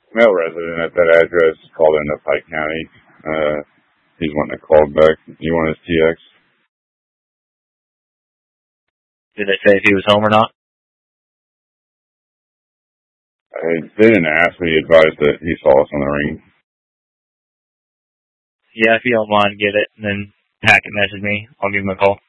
male resident at that address called into Pike County. He's wanting to call back. You want his TX? Did they say if he was home or not? They didn't ask me. He advised that he saw us on the ring. Yeah, if you don't mind, get it, and then Hackett message me. I'll give him a call.